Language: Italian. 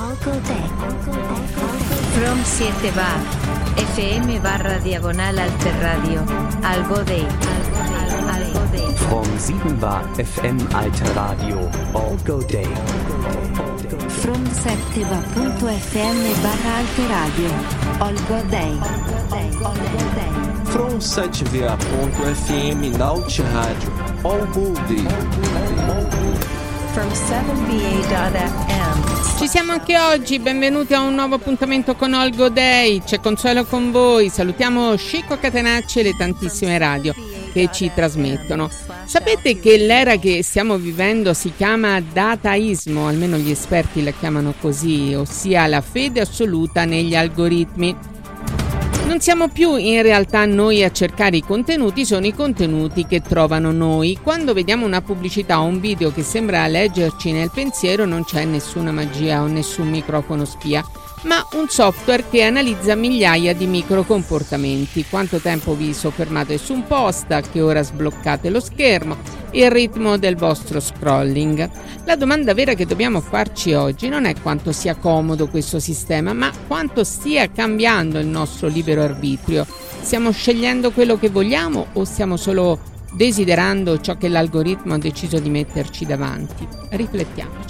From 7 bar FM/Diagonal Alter Radio Algo Day. From 7 bar FM Alter Radio Algo Day. From 7va.fm/Alter Radio Algo Day. From 7va.fm Naut Rádio Algo Day. From 7va.fm. Ci siamo anche oggi, benvenuti a un nuovo appuntamento con Algo Day. C'è Consuelo con voi, salutiamo Scicco Catenacci e le tantissime radio che ci trasmettono. Sapete che l'era che stiamo vivendo si chiama dataismo, almeno gli esperti la chiamano così, ossia la fede assoluta negli algoritmi. Non siamo più in realtà noi a cercare i contenuti, sono i contenuti che trovano noi. Quando vediamo una pubblicità o un video che sembra leggerci nel pensiero, non c'è nessuna magia o nessun microfono spia, ma un software che analizza migliaia di microcomportamenti. Quanto tempo vi soffermate su un post, a che ora sbloccate lo schermo, il ritmo del vostro scrolling. La domanda vera che dobbiamo farci oggi non è quanto sia comodo questo sistema, ma quanto stia cambiando il nostro libero arbitrio. Stiamo scegliendo quello che vogliamo o stiamo solo desiderando ciò che l'algoritmo ha deciso di metterci davanti? Riflettiamo.